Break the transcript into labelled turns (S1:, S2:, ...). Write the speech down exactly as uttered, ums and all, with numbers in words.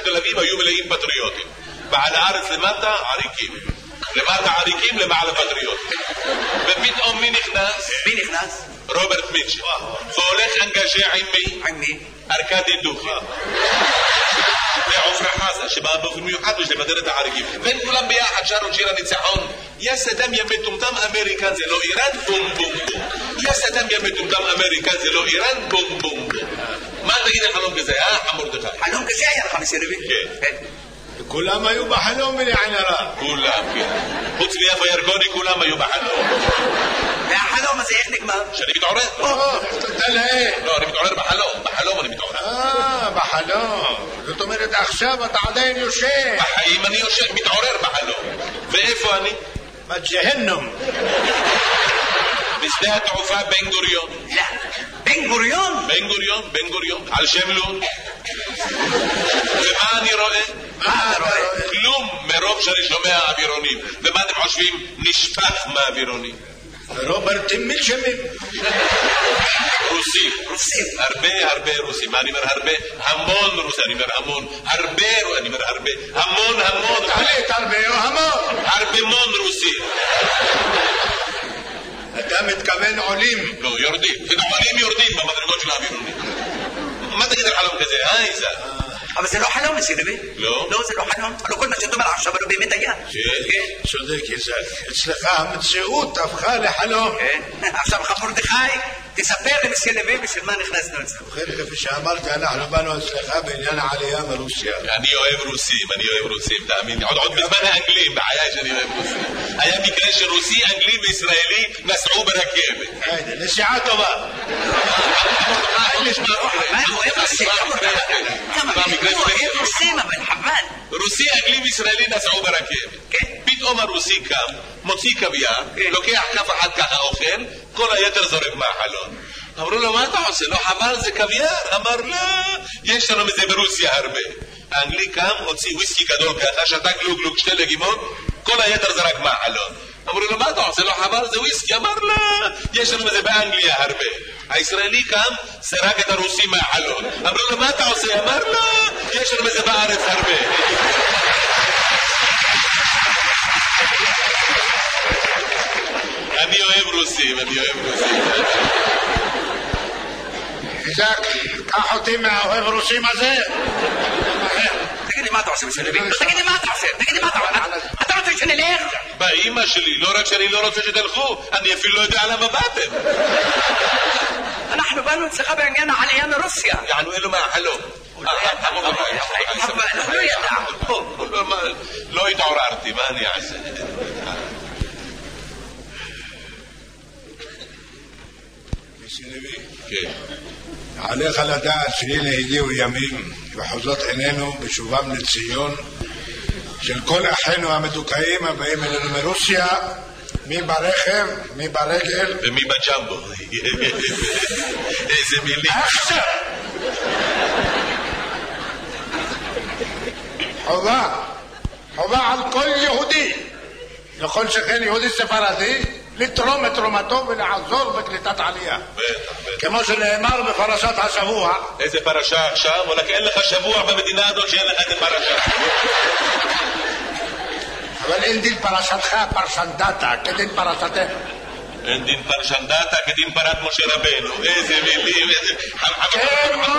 S1: תל אביב היו מלאים פטריוטים. ועל הארץ למטה עריקים. למטה עריקים, למעלה פטריוטים. ופתאום מי נכנס?
S2: מי נכנס?
S1: רוברט מיטשל. והולך אנגז'ה עם מי?
S2: עם מי?
S1: ארקדי דוכי. ועופרה חזה שבאה באופן מיוחד בשביל לבדר את העריקים. והם כולם ביחד שרו שיר הניצחון. יא סדאם יא מטומטם אמריקה זה לא איראן בום בום בום. יא סדאם יא מטומטם אמריקה זה לא איראן בום בום בום. מה תגיד על חלום כזה, אה? חמור דחי.
S2: חלום כזה היה לך מסיר לוי?
S1: כן.
S3: כולם היו בחלום מלעין הרע.
S1: כולם, כן. חוץ מיפה ירקוני כולם היו בחלום.
S2: והחלום הזה איך נגמר?
S1: שאני מתעורר.
S3: תודה לאל.
S1: לא, אני מתעורר בחלום. בחלום אני מתעורר.
S3: אה, בחלום. זאת אומרת עכשיו אתה עדיין יושב.
S1: בחיים אני יושב, מתעורר בחלום. ואיפה אני?
S3: בג'הנום.
S1: בשדה התעופה בן גוריון.
S2: לא. בן גוריון?
S1: בן גוריון, בן גוריון. על שם לון. ומה אני רואה?
S2: מה אתה רואה?
S1: כלום מרוב שאני שומע אווירונים. ומה אתם חושבים? נשפך מהאווירונים.
S3: רוברטים מלשמים.
S1: רוסים.
S2: רוסים.
S1: הרבה הרבה רוסים. אני אומר הרבה, המון רוסים. אני אומר המון. הרבה, אני אומר הרבה. המון המון.
S3: תעלית הרבה או המון.
S1: הרבה מון רוסים.
S3: אתה מתכוון עולים.
S1: לא, יורדים. עולים יורדים במדרגות של האווירונים. מה תגיד על חלום כזה, אה, איזה?
S2: אבל זה לא חלום, מסיר לוי.
S1: לא?
S2: לא, זה לא חלום. הלוא כל מה שאתה אומר עכשיו, הלוא באמת היה.
S1: כן.
S3: צודק, יזל. אצלך המציאות הפכה לחלום.
S2: כן. עכשיו, חמור דחי, תספר למסיר לוי בשביל מה נכנסנו אצלנו.
S3: ובכן, כפי שאמרתי, אנחנו באנו אצלך בעניין העלייה מרוסיה.
S1: אני אוהב רוסים, אני אוהב רוסים, תאמין לי. עוד בזמן האנגלים, בעיה שאני אוהב רוסים. היה מקרה שרוסי, אנגלי וישראלי נסעו ברכבת.
S3: היידה, נסיעה טובה.
S2: מה הוא אוהב רוסים? כמה הוא אוהב רוסים, אבל חבל.
S1: רוסי, אנגלי וישראלי נסעו ברכבת.
S2: כן.
S1: פתאום הרוסי קם, מוציא קוויאר, לוקח כף אחת ככה אוכל, כל היתר זורק מהחלון. אמרו לו, מה אתה עושה? לא חבל, זה קוויאר. אמר, לא, יש לנו מזה ברוסיה הרבה. האנגלי קם, הוציא וויסקי גדול ככה, שתה גלוג גלוג שתי לגימות, כל היתר זרק מהחלון. אמרו לו, מה אתה עושה? לא חבל, זה וויסקי. אמר, לא, יש לנו מזה באנגליה הרבה. הישראלי קם, סרק את הרוסי מהחלון. אמרו לו, מה אתה עושה? אמר, לא, יש לנו מזה בארץ הרבה. אני אוהב רוסים, אני אוהב רוסים.
S3: איזק, קח אותי מהאוהב רוסים הזה.
S2: תגיד לי מה אתה עושה מסיר לוי? תגיד לי מה אתה עושה? תגיד לי מה אתה עושה? אתה רוצה שנלך?
S1: באמא שלי, לא רק שאני לא רוצה שתלכו, אני אפילו לא יודע למה באתם.
S2: אנחנו באנו אצלך בעניין העלייה מרוסיה.
S1: יענו אלו מהחלום.
S2: אבל הוא לא ידע.
S1: לא התעוררתי, מה אני אעשה? כן.
S3: עליך לדעת שהנה הגיעו ימים וחוזות עינינו בשובם לציון של כל אחינו המדוכאים הבאים אלינו מרוסיה, מי ברכב, מי ברגל
S1: ומי בג'מבו. איזה מילים.
S3: עכשיו חובה חובה על כל יהודי, לכל שכן יהודי ספרדי, לתרום את תרומתו ולעזור בקליטת עלייה.
S1: בטח, בטח.
S3: כמו שנאמר בפרשת השבוע.
S1: איזה פרשה עכשיו? אולי אין לך שבוע במדינה הזאת שאין לך את הפרשה.
S3: אבל אין דין פרשתך פרשנדתה כדין פרשתך.
S1: אין דין פרשנדתה כדין פרת משה רבנו. איזה מילים, איזה...
S3: כן,